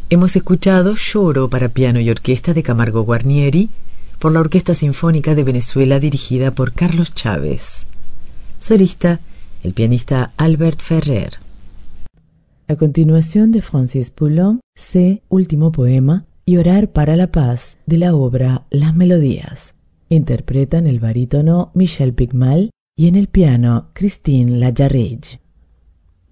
Hemos escuchado Lloro para piano y orquesta de Camargo Guarnieri por la Orquesta Sinfónica de Venezuela dirigida por Carlos Chávez. Solista, el pianista Albert Ferrer. A continuación de Francis Poulenc, C, último poema, y Orar para la paz de la obra Las Melodías. Interpretan el barítono Michel Pigmal y en el piano Christine Lajarrige.